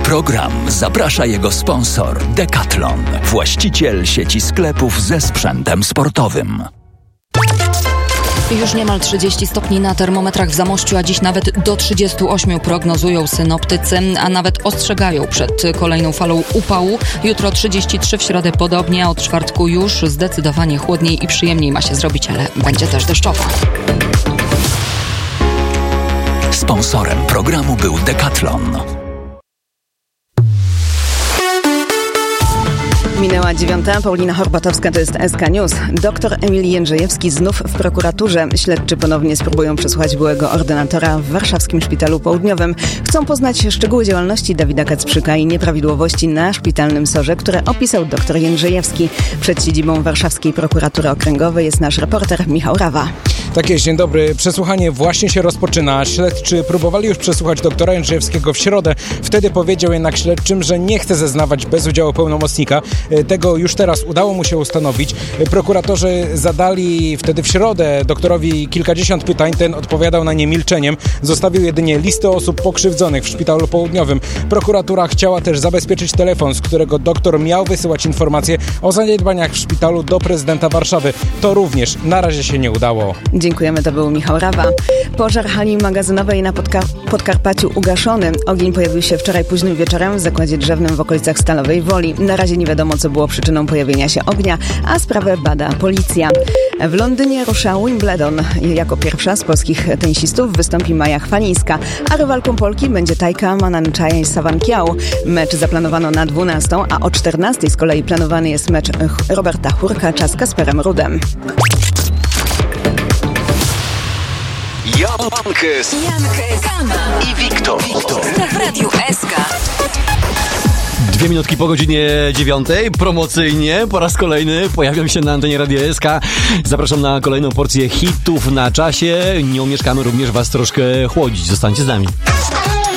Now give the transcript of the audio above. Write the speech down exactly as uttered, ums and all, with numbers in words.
program zaprasza jego sponsor Decathlon, właściciel sieci sklepów ze sprzętem sportowym. Już niemal trzydzieści stopni na termometrach w Zamościu, a dziś nawet do trzydziestu ośmiu prognozują synoptycy, a nawet ostrzegają przed kolejną falą upału. Jutro trzydzieści trzy, w środę podobnie, a od czwartku już zdecydowanie chłodniej i przyjemniej ma się zrobić, ale będzie też deszczowo. Sponsorem programu był Decathlon. Minęła dziewiąta. Paulina Horbatowska, to jest S K News. Doktor Emil Jędrzejewski znów w prokuraturze. Śledczy ponownie spróbują przesłuchać byłego ordynatora w warszawskim Szpitalu Południowym. Chcą poznać szczegóły działalności Dawida Kacprzyka i nieprawidłowości na szpitalnym sorze, które opisał doktor Jędrzejewski. Przed siedzibą Warszawskiej Prokuratury Okręgowej jest nasz reporter Michał Rawa. Tak jest, dzień dobry. Przesłuchanie właśnie się rozpoczyna. Śledczy próbowali już przesłuchać doktora Jędrzejewskiego w środę. Wtedy powiedział jednak śledczym, że nie chce zeznawać bez udziału pełnomocnika. Tego już teraz udało mu się ustanowić. Prokuratorzy zadali wtedy w środę doktorowi kilkadziesiąt pytań. Ten odpowiadał na nie milczeniem. Zostawił jedynie listę osób pokrzywdzonych w Szpitalu Południowym. Prokuratura chciała też zabezpieczyć telefon, z którego doktor miał wysyłać informacje o zaniedbaniach w szpitalu do prezydenta Warszawy. To również na razie się nie udało. Dziękujemy, to był Michał Rawa. Pożar hali magazynowej na Podka- Podkarpaciu ugaszony. Ogień pojawił się wczoraj późnym wieczorem w zakładzie drzewnym w okolicach Stalowej Woli. Na razie nie wiadomo, co było przyczyną pojawienia się ognia, a sprawę bada policja. W Londynie rusza Wimbledon. Jako pierwsza z polskich tenisistów wystąpi Maja Chwalińska, a rywalką Polki będzie Tajka Mananchai-Sawankiał. Mecz zaplanowano na dwunastą, a o czternastej z kolei planowany jest mecz Roberta Hurkacza z Kasperem Rudem. Jankes, Jankes, Kama i Wiktor. Wiktor. w Radiu S K. Dwie minutki po godzinie dziewiątej, promocyjnie, po raz kolejny pojawiam się na antenie Radia S K. Zapraszam na kolejną porcję hitów na czasie. Nie omieszkamy również was troszkę chłodzić. Zostańcie z nami.